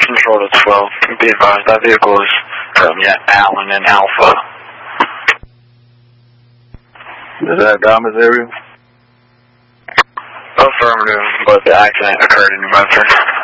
Control to 12. Be advised, that vehicle is Allen and Alpha. Is that Gomez area? Affirmative, but the accident occurred in New Bedford.